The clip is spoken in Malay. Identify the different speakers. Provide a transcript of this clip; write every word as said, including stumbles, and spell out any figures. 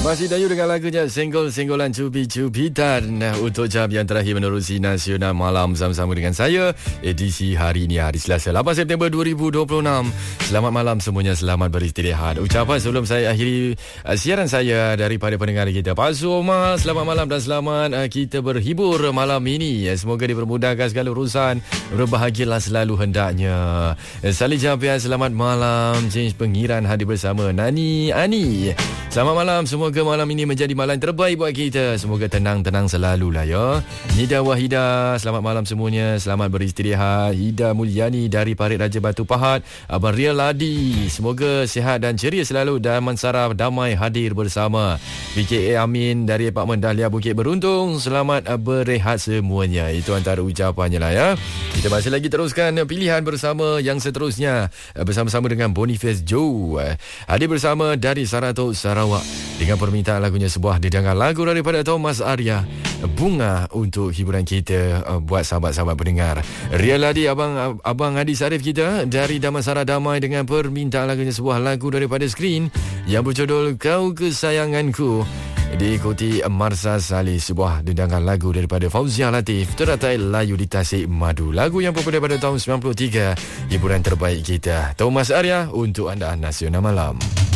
Speaker 1: Masih Dayu dengan lagunya Senggol-Senggolan Cubi-Cubitan untuk jam yang terakhir menerusi Nasional Malam bersama-sama dengan saya. Edisi hari ini, hari Selasa lapan September dua ribu dua puluh enam. Selamat malam semuanya, selamat beristirahat. Ucapan sebelum saya akhiri uh, siaran saya daripada pendengar kita, Pak Zoma, selamat malam dan selamat uh, kita berhibur malam ini. Semoga dipermudahkan segala urusan, berbahagialah selalu hendaknya. Salih Jampian, selamat malam. James Pengiran hadir bersama Nani Ani. Selamat malam, semoga malam ini menjadi malam terbaik buat kita. Semoga tenang-tenang selalulah ya. Nida Wahida, selamat malam semuanya, selamat beristirahat. Hida Mulyani dari Parit Raja Batu Pahat. Abang Ria Ladi, semoga sihat dan ceria selalu. Daman Saraf Damai hadir bersama. B K A Amin dari Apartmen Dahlia Bukit Beruntung, selamat berehat semuanya. Itu antara ucapannya lah ya. Kita masih lagi teruskan pilihan bersama yang seterusnya, bersama-sama dengan Boniface Joe. Hadir bersama dari Saratok, Sarawak, dengan permintaan lagunya sebuah didangan lagu daripada Thomas Arya, Bunga, untuk hiburan kita uh, buat sahabat-sahabat pendengar. Ria Ladi, Abang Abang Hadi Sarif kita dari Damansara Damai, dengan permintaan lagunya sebuah lagu daripada Screen yang berjudul Kau Kesayanganku, diikuti Marsa Salih, sebuah dendangan lagu daripada Fauzia Latif, Teratai Layu di Tasik Madu. Lagu yang popular pada tahun sembilan puluh tiga, hiburan terbaik kita. Thomas Arya untuk anda, Nasional Malam.